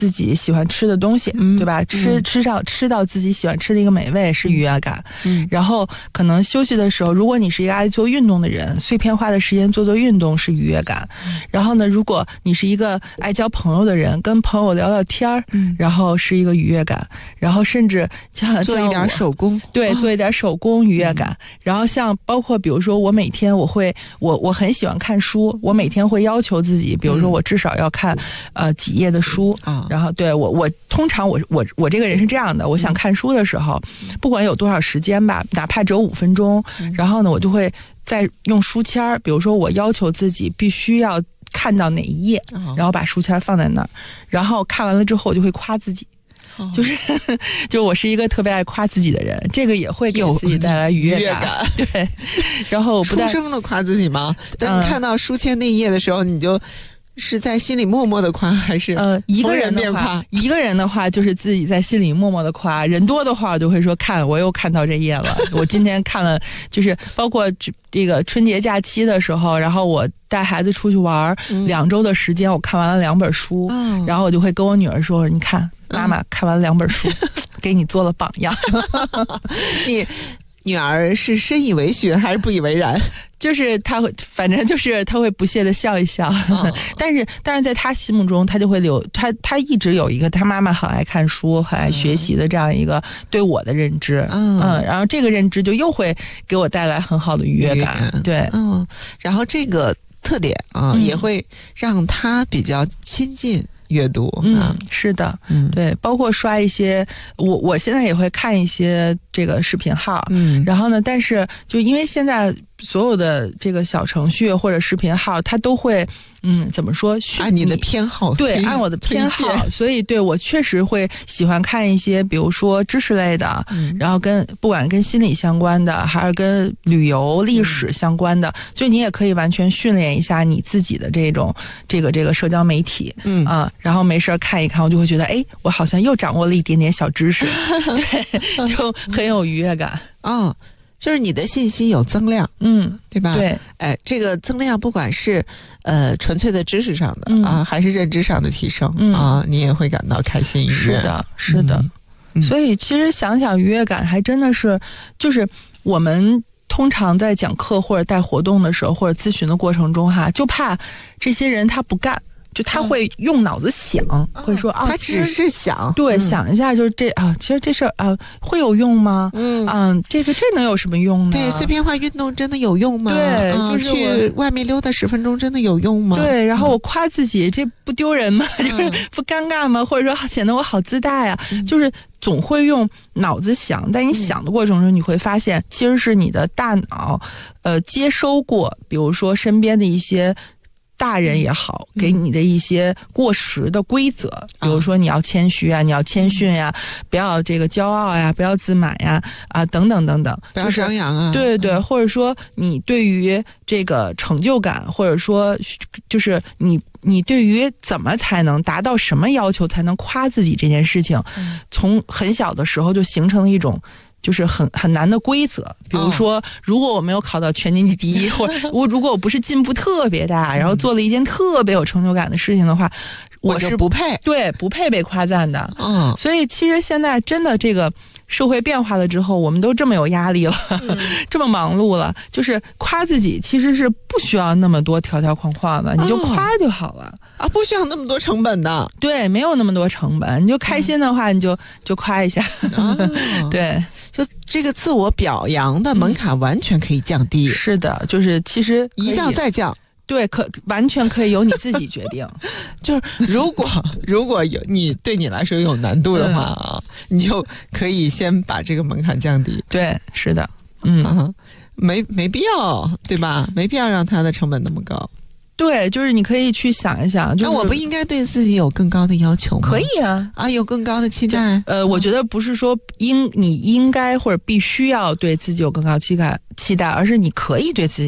自己喜欢吃的东西，对吧？吃到自己喜欢吃的一个美味是愉悦感。然后可能休息的时候，如果你是一个爱做运动的人，碎片化的时间做运动是愉悦感。然后呢，如果你是一个爱交朋友的人，跟朋友聊聊天然后是一个愉悦感。然后甚至像做一点手工， 对，做一点手工愉悦感。然后像包括比如说我每天我很喜欢看书，我每天会要求自己，比如说我至少要看几页的书。然后对我通常我这个人是这样的，我想看书的时候，不管有多少时间吧，哪怕只有5分钟，然后呢我就会再用书签，比如说我要求自己必须要看到哪一页，然后把书签放在那儿，然后看完了之后我就会夸自己。就我是一个特别爱夸自己的人，这个也会给自己带来愉悦感。对，然后出声的夸自己吗？当你看到书签那一页的时候，你就是在心里默默的夸，还是一个人的话就是自己在心里默默的夸，人多的话我就会说我又看到这页了。我今天看了，就是包括这个春节假期的时候，然后我带孩子出去玩2周的时间，我看完了2本书，然后我就会跟我女儿说，你看妈妈看完了2本书，给你做了榜样。 你女儿是深以为学还是不以为然？ 就是她会，反正就是她会不懈的笑一笑，但是在她心目中，她就会她一直有一个她妈妈很爱看书、很爱学习的这样一个对我的认知，然后这个认知就又会给我带来很好的愉悦感，对， 然后这个特点也会让她比较亲近阅读。 是的，对，包括刷一些，我现在也会看一些这个视频号，然后呢，但是就因为现在所有的这个小程序或者视频号，它都会怎么说， 按你的偏好， 对，按我的偏好，所以对我确实会喜欢看一些，比如说知识类的，然后不管跟心理相关的，还是跟旅游历史相关的，就你也可以完全训练一下你自己的这个社交媒体，然后没事看一看，我就会觉得，我好像又掌握了一点点小知识，对，就很有愉悦感。 就是你的信息有增量，对吧？ 对， 这个增量不管是纯粹的知识上的还是认知上的提升你也会感到开心愉悦。 是的，所以其实想想愉悦感还真的是，就是我们通常在讲课或者带活动的时候，或者咨询的过程中就怕这些人他不干。就他会用脑子想，会说他只是想， 对，想一下，就是其实这事儿会有用吗？这能有什么用呢？ 对，碎片化运动真的有用吗？ 对，就是去外面溜达10分钟真的有用吗？ 对，然后我夸自己，这不丢人吗？就是不尴尬吗？或者说显得我好自大呀？就是总会用脑子想，但你想的过程中，你会发现其实是你的大脑接收过，比如说身边的一些大人也好，给你的一些过时的规则，比如说你要谦虚啊，你要谦逊呀，不要这个骄傲呀，不要自满呀，等等等等， 不要张扬啊， 对对，或者说你对于这个成就感，或者说就是你对于怎么才能达到什么要求才能夸自己这件事情，从很小的时候就形成了一种就是很难的规则。比如说如果我没有考到全年级第一，或者如果我不是进步特别大，然后做了一件特别有成就感的事情的话， 我是不配， 对，不配被夸赞的。所以其实现在真的这个社会变化了之后，我们都这么有压力了，这么忙碌了，就是夸自己其实是不需要那么多条条框框的，你就夸就好了不需要那么多成本的。 对，没有那么多成本，你就开心的话，你就夸一下。对， 就这个自我表扬的门槛完全可以降低。 是的，就是其实一降再降。 对，完全可以由你自己决定。 就是如果对你来说有难度的话你就可以先把这个门槛降低。 对，是的， 没必要，对吧？没必要让它的成本那么高。 对，就是你可以去想一想，就是我不应该对自己有更高的要求吗？ 可以有更高的期待。 我觉得不是说你应该或者必须要对自己有更高期待，而是你可以对自己